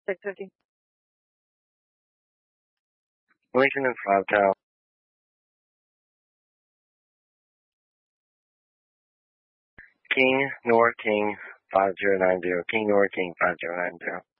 650. Lincoln and 5 Tower. King, Nor, King, 5090. King, Nor, King, 5090.